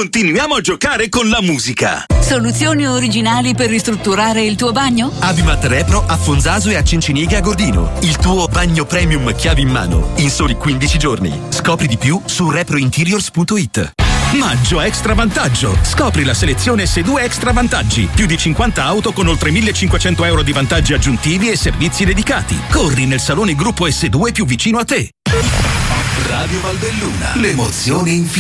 Continuiamo a giocare con la musica. Soluzioni originali per ristrutturare il tuo bagno? Abimat Repro a Fonzaso e a Cinciniga a Gordino. Il tuo bagno premium chiave in mano in soli 15 giorni. Scopri di più su reprointeriors.it. Maggio Extra Vantaggio. Scopri la selezione S2 Extra Vantaggi. Più di 50 auto con oltre 1.500 euro di vantaggi aggiuntivi e servizi dedicati. Corri nel salone gruppo S2 più vicino a te. Radio Valbelluna. L'emozione infinita.